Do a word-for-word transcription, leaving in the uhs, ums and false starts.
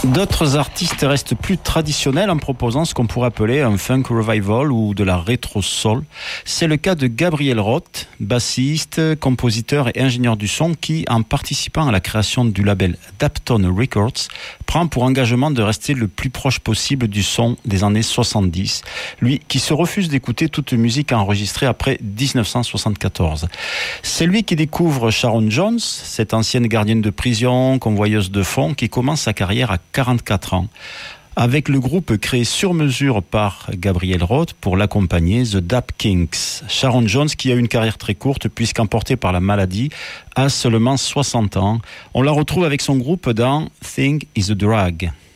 D'autres artistes restent plus traditionnels en proposant ce qu'on pourrait appeler un funk revival ou de la rétro soul. C'est le cas de Gabriel Roth, bassiste, compositeur et ingénieur du son qui, en participant à la création du label Daptone Records, prend pour engagement de rester le plus proche possible du son des années soixante-dix. Lui qui se refuse d'écouter toute musique enregistrée après dix-neuf cent soixante-quatorze. C'est lui qui découvre Sharon Jones, cette ancienne gardienne de prison, convoyeuse de fonds, qui commence sa carrière à quarante-quatre ans, avec le groupe créé sur mesure par Gabriel Roth pour l'accompagner, The Dap Kings. Sharon Jones, qui a une carrière très courte puisqu'emportée par la maladie, a seulement soixante ans. On la retrouve avec son groupe dans Thing is a Drag.